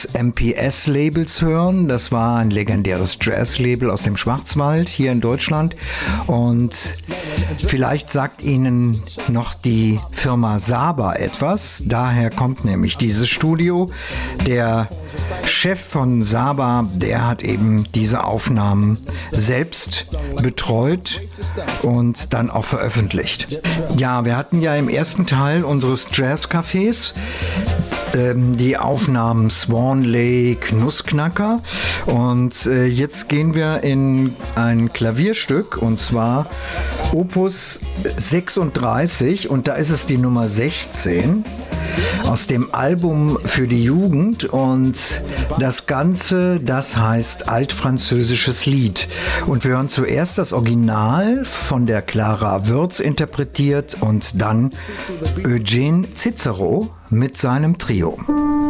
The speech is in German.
des MPS-Labels hören. Das war ein legendäres Jazz-Label aus dem Schwarzwald hier in Deutschland. Und vielleicht sagt Ihnen noch die Firma Saba etwas. Daher kommt nämlich dieses Studio. Der Chef von Saba, der hat eben diese Aufnahmen selbst betreut und dann auch veröffentlicht. Ja, wir hatten ja im ersten Teil unseres Jazz-Cafés die Aufnahmen Swan Lake, Nussknacker, und jetzt gehen wir in ein Klavierstück, und zwar Opus 36, und da ist es die Nummer 16 aus dem Album für die Jugend, und das Ganze, das heißt Altfranzösisches Lied, und wir hören zuerst das Original von der Clara Würz interpretiert und dann Eugene Cicero mit seinem Trio.